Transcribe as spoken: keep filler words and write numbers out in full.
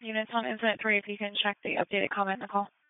Units on incident three, if you can check the updated comment in the call.